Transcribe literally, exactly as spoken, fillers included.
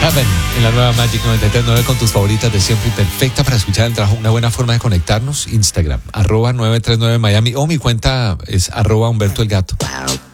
Heaven en la nueva Magic noventa y tres punto nueve con tus favoritas de siempre y perfecta para escuchar el trabajo. Una buena forma de conectarnos. Instagram, arroba nueve tres nueve Miami o mi cuenta es arroba Humberto el Gato.